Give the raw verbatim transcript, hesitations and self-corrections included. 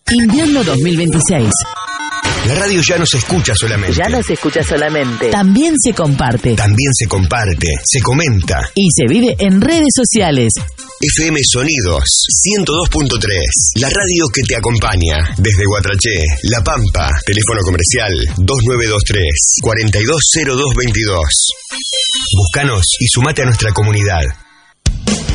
Invierno dos mil veintiséis. La radio ya no se escucha solamente. Ya no se escucha solamente. También se comparte. También se comparte, se comenta. Y se vive en redes sociales. F M Sonidos ciento dos punto tres. La radio que te acompaña. Desde Guatraché, La Pampa. Teléfono comercial dos nueve dos tres, cuatro dos cero dos dos dos. Búscanos y sumate a nuestra comunidad.